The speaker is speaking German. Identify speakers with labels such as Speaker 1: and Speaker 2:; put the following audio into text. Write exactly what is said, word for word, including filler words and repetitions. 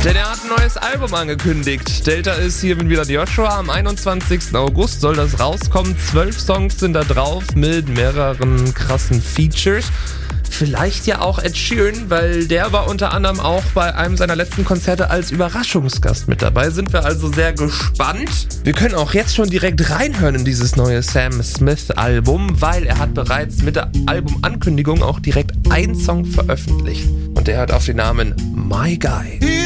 Speaker 1: Denn er hat ein neues Album angekündigt. Delta ist hier mit wieder Joshua. Am einundzwanzigsten August soll das rauskommen. Zwölf Songs sind da drauf mit mehreren krassen Features. Vielleicht ja auch Ed Sheeran, weil der war unter anderem auch bei einem seiner letzten Konzerte als Überraschungsgast mit dabei. Sind wir also sehr gespannt. Wir können auch jetzt schon direkt reinhören in dieses neue Sam Smith Album, weil er hat bereits mit der Albumankündigung auch direkt einen Song veröffentlicht. Und der hört auf den Namen My Guy.